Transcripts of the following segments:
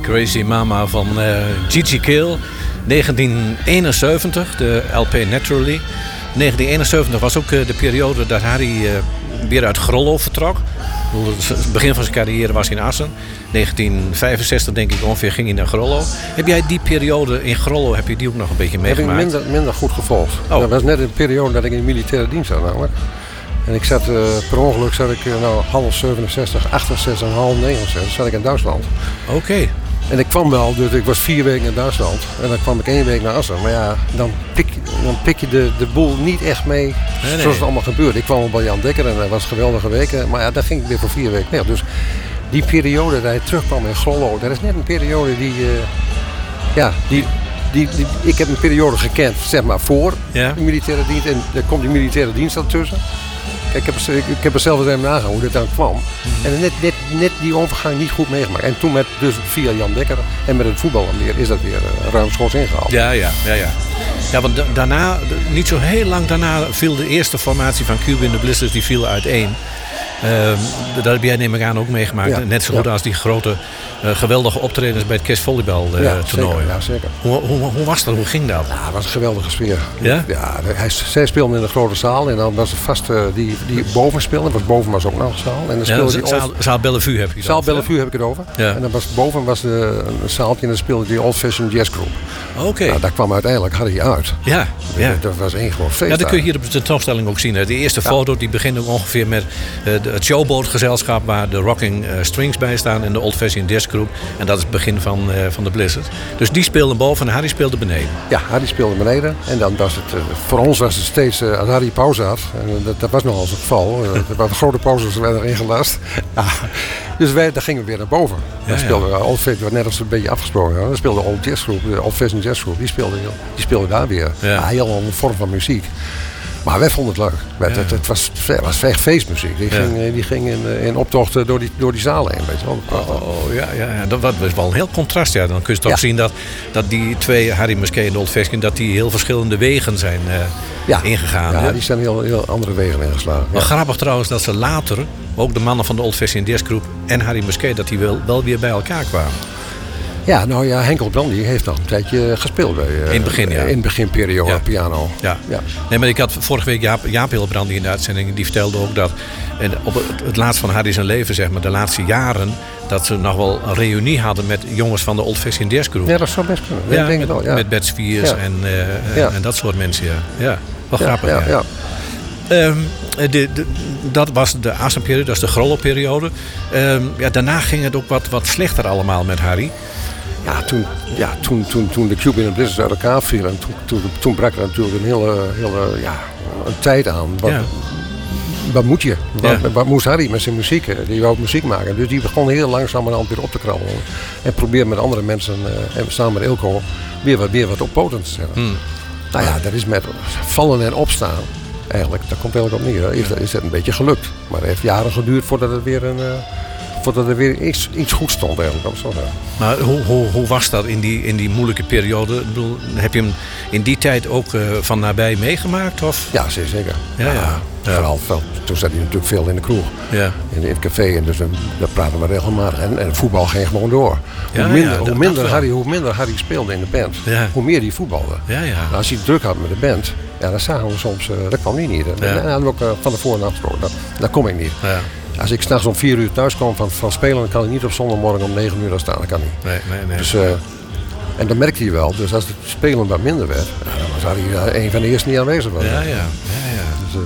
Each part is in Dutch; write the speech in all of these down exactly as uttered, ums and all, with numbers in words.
Crazy Mama van uh, Gigi Kale. negentien eenenzeventig, de L P Naturally. negentien eenenzeventig was ook uh, de periode dat Harry uh, weer uit Grollo vertrok. Het begin van zijn carrière was in Assen. negentien vijfenzestig denk ik ongeveer ging hij naar Grollo. Heb jij die periode in Grollo, heb je die ook nog een beetje meegemaakt? Heb ik minder, minder goed gevolgd. Oh. Dat was net een periode dat ik in de militaire dienst zat namelijk. En ik zat, uh, per ongeluk zat ik uh, nou, half zevenenzestig, achtenzestig en half negenenzestig zat ik in Duitsland. Oké. Okay. En ik kwam wel, dus ik was vier weken in Duitsland. En dan kwam ik één week naar Assen. Maar ja, dan pik, dan pik je de, de boel niet echt mee nee, zoals nee. het allemaal gebeurde. Ik kwam op bij Jan Dekker en dat was geweldige weken. Maar ja, dan ging ik weer voor vier weken weg. Dus die periode dat hij terugkwam in Grollo, dat is net een periode die... Uh, ja, die... Die, die, ik heb een periode gekend, zeg maar, voor ja. de militaire dienst. En er komt die militaire dienst ertussen. Kijk, ik heb, er, ik heb er zelf eens even nagegaan hoe dit dan kwam. Mm-hmm. En net, net, net die overgang niet goed meegemaakt. En toen met, dus via Jan Dekker en met het voetbal weer, is dat weer uh, ruimschoots ingehaald. Ja, ja, ja, ja. Ja, want da- daarna, niet zo heel lang daarna, viel de eerste formatie van Cuba in the Blizzards, die viel uiteen. Uh, dat heb jij neem ik aan ook meegemaakt. Ja, Net zo goed ja. als die grote uh, geweldige optredens bij het kerstvolleybal uh, ja, toernooi. Zeker, ja, zeker. Hoe, hoe, hoe was dat? Hoe ging dat? Ja, het was een geweldige sfeer. Ja? Ja, hij, zij speelden in een grote zaal en dan was er vast uh, die, die boven speelde. Was boven was ook nog een zaal. En dan speelde ja, die zaal, old... zaal Bellevue heb je het Zaal over. Bellevue heb ik het over. Ja. En dan was boven was de, een zaaltje en dan speelde die Old Fashioned Jazz Group. Oké. Okay. Nou, daar kwam uiteindelijk Harry uit. Ja, ja. Dat, dat was één gewoon feest. Ja, dat kun je hier op de tentoonstelling ook zien. De eerste ja. foto die begint ook ongeveer met uh, de, het showboatgezelschap waar de Rocking uh, Strings bij staan en de Old Fashioned Jazz Group. En dat is het begin van, uh, van de Blizzard. Dus die speelden boven en Harry speelde beneden. Ja, Harry speelde beneden. En dan was het, uh, voor ons was het steeds, uh, als Harry pauze had, en uh, dat, dat was nogal eens het geval. Uh, er waren grote pauzes werden erin gelast. Ja. Dus wij, dan gingen we weer naar boven. Ja, dan speelde ja. Old Fashioned, net als we een beetje afgesproken hadden. Dan speelde de Old Jazz Group, de Old Fashioned Jazz Group, die speelde, die speelde daar weer. Ja. Ja, heel andere vorm van muziek. Maar wij vonden het leuk. Het, ja. het, het was, het was echt feestmuziek. Die ja. ging, die ging in, in optochten door die, door die zalen heen. Weet je wel. Oh, ja, ja, ja. Dat was wel een heel contrast. Ja. Dan kun je toch ja. zien dat, dat die twee, Harry Musquet en de Old Fashioned, dat die heel verschillende wegen zijn uh, ja. ingegaan. Ja, hè? die zijn heel, heel andere wegen ingeslagen. Maar ja. grappig trouwens dat ze later, ook de mannen van de Old Fashioned Jazz Group en Harry Musquet, dat die wel, wel weer bij elkaar kwamen. Ja, nou ja, Henkel Brandy heeft nog een tijdje gespeeld bij, uh, in het begin, ja. In het beginperiode, ja. piano. Ja. Ja. Nee, maar ik had vorige week Jaap, Jaap Hilbrandy in de uitzending. Die vertelde ook dat en op het, het laatst van Harry zijn leven, zeg maar, de laatste jaren, dat ze nog wel een reunie hadden met jongens van de Old Fashioned Jazz Group. Ja, dat zou best kunnen. Ja, ik denk met, het wel, ja. met Bert Spiers ja. en, uh, ja. en dat soort mensen, ja. Ja, wel ja, grappig, ja. ja. ja. Um, de, de, dat was de Assenperiode, dat is de Grollo-periode. Um, ja, daarna ging het ook wat, wat slechter allemaal met Harry. Ja, toen, ja toen, toen, toen de Cuba in the Blizzards uit elkaar vielen, toen, toen, toen brak er natuurlijk een hele, hele ja, een tijd aan. Wat, ja. wat moet je? Wat, ja. wat moest Harry met zijn muziek? Die wou muziek maken. Dus die begon heel langzamerhand weer op te krabbelen. En probeerde met andere mensen, uh, en samen met Ilko, weer wat, weer wat op poten te zetten. Hmm. Nou ja, dat is met vallen en opstaan. Eigenlijk, daar komt eigenlijk op neer. Is, is dat een beetje gelukt. Maar het heeft jaren geduurd voordat het weer een... Uh, voordat er weer iets, iets goed stond eigenlijk. Zo maar hoe, hoe, hoe was dat in die, in die moeilijke periode? Ik bedoel, heb je hem in die tijd ook uh, van nabij meegemaakt? Of? Ja, zeer zeker. Ja, ja. Ja. Ja. Vooral, veel, toen zat hij natuurlijk veel in de kroeg. Ja. In, in het café. En dus daar praten we regelmatig. En, en voetbal ging gewoon door. Ja, hoe, minder, ja, hoe, minder Harry, hoe minder Harry speelde in de band, ja. hoe meer hij voetbalde. Ja, ja. Nou, als hij druk had met de band, ja, dan zagen we soms, uh, dat kwam hij niet. Ja. En dan hadden we ook uh, van tevoren afgesproken. Dat, dat kom ik niet. Ja. Als ik s'nachts om vier uur thuis kom van, van spelen, dan kan ik niet op zondagmorgen om negen uur daar staan. Dat kan niet. Nee, nee, nee. Dus, uh, en dat merkte hij wel. Dus als het spelen wat minder werd, dan was hij uh, een van de eerste die aanwezig was. Ja, ja. ja, ja. Dus,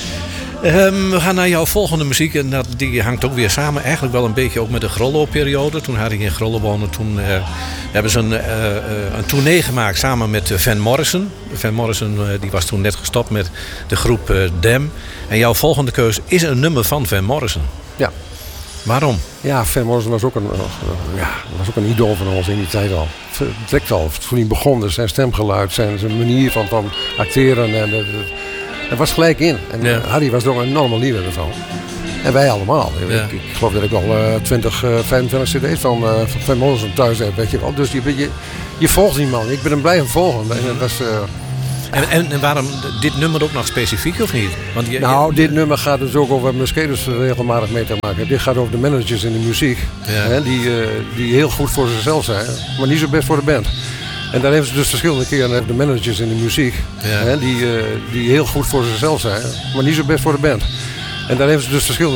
uh... um, we gaan naar jouw volgende muziek. En dat, die hangt ook weer samen. Eigenlijk wel een beetje ook met de Grollo-periode. Toen Harry in Grollo woonde, toen uh, hebben ze een, uh, uh, een tournee gemaakt samen met uh, Van Morrison. Van Morrison uh, die was toen net gestopt met de groep uh, Dem. En jouw volgende keuze is een nummer van Van Morrison. Ja. Waarom? Ja, Van Morrison was ook een, ja, was ook een idool van ons in die tijd al. Direct al, toen hij begon, dus zijn stemgeluid, zijn, zijn manier van, van acteren. En, dat, dat was gelijk in. En ja. Harry was er ook een enorme liefde ervan. En wij allemaal. Ja. Ik, ik geloof dat ik al uh, twintig, uh, vijfentwintig cd's van, uh, van Van Morrison thuis heb. Weet je wel. Dus je, je, je volgt die man. Ik ben hem blijven volgen. En dat was... Uh, En, en, en waarom dit nummer ook nog specifiek of niet? Want je, nou, je, dit nummer gaat dus ook over Muskedos regelmatig mee te maken. Dit gaat over de managers in de muziek. Ja. Hè, die, uh, die heel goed voor zichzelf zijn, maar niet zo best voor de band. En daar hebben ze dus verschillende keren over de managers in de muziek. Ja. Hè, die, uh, die heel goed voor zichzelf zijn, maar niet zo best voor de band. En daar hebben ze dus verschillende